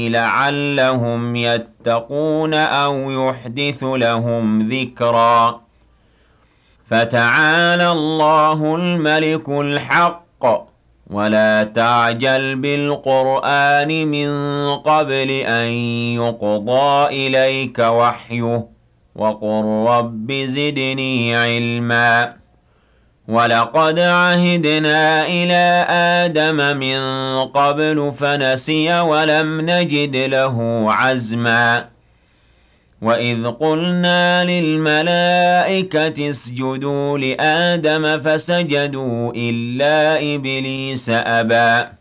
لعلهم يتقون أو يحدث لهم ذكرا فتعالى الله الملك الحق ولا تعجل بالقرآن من قبل أن يقضى إليك وحيه وقل رب زدني علما ولقد عهدنا إلى آدم من قبل فنسي ولم نجد له عزما وإذ قلنا للملائكة اسجدوا لآدم فسجدوا إلا إبليس أبى